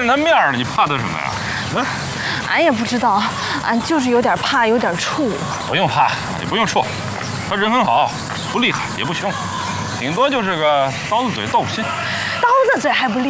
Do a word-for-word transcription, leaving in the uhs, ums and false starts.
他面了，你怕他什么呀？嗯， 俺也不知道，俺就是有点怕，有点怵。 不用怕，也不用怵，他人很好，不厉害也不凶，顶多就是个刀子嘴豆腐心。 刀子嘴还不厉